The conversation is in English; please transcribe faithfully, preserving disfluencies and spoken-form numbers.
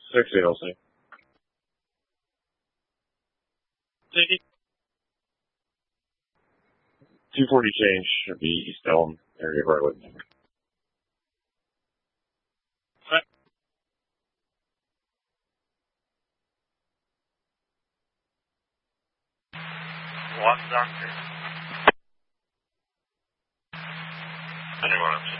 sixty, I'll see. Take it. two forty change should be East Elm area road. Right. One down here. Anyone else?